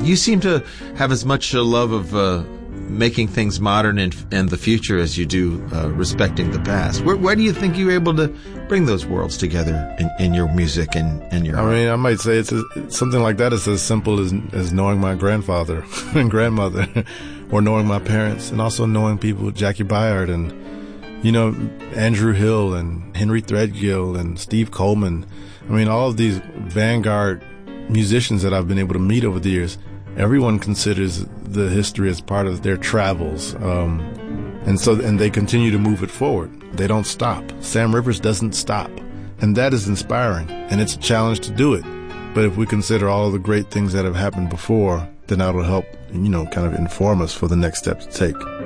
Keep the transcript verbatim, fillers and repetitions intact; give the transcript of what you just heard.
You seem to have as much a love of uh, making things modern and, and the future as you do uh, respecting the past. Where, where do you think you're able to bring those worlds together in, in your music and, and your I art? mean, I might say it's a, something like that is as simple as, as knowing my grandfather and grandmother, or knowing my parents, and also knowing people, Jackie Byard and, you know, Andrew Hill and Henry Threadgill and Steve Coleman. I mean, all of these vanguard musicians that I've been able to meet over the years, everyone considers the history as part of their travels. Um, and so, and they continue to move it forward. They don't stop. Sam Rivers doesn't stop. And that is inspiring. And it's a challenge to do it. But if we consider all of the great things that have happened before, then that'll help, you know, kind of inform us for the next step to take.